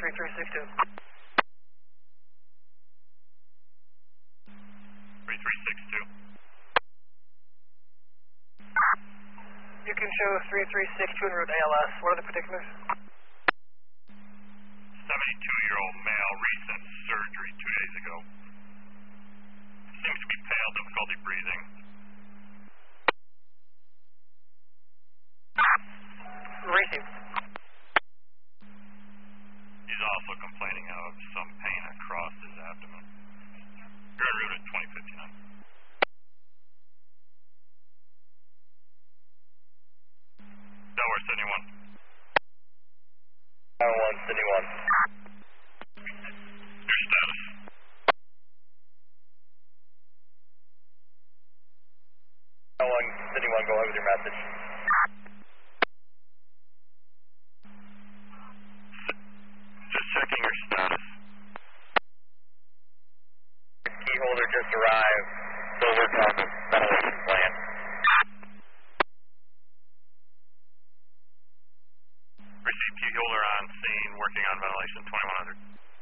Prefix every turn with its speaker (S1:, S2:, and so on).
S1: 3362.
S2: 3362.
S1: You can show 3362 en route ALS. What are the particulars?
S2: 72-year-old male, recent surgery 2 days ago. Seems to be pale, difficulty breathing.
S1: Received.
S2: He's also complaining of some pain across his abdomen. You're en route at 2059. Delaware, 71.
S3: 71.
S2: Your status?
S3: Anyone, go ahead with your message.
S2: Just checking your status.
S3: Key holder just arrived. Still working on the ventilation plan.
S2: Receive key holder on scene, working on ventilation 2100.